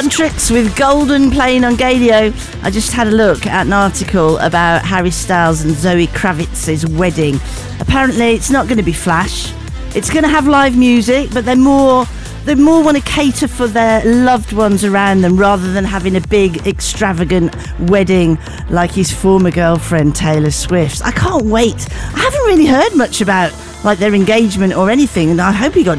Huntrix with Golden playing on Gadio. I just had a look at an article about Harry Styles and Zoe Kravitz's wedding. Apparently it's not going to be flash. It's going to have live music, but they more want to cater for their loved ones around them rather than having a big extravagant wedding like his former girlfriend Taylor Swift. I can't wait. I haven't really heard much about like their engagement or anything, and I hope he got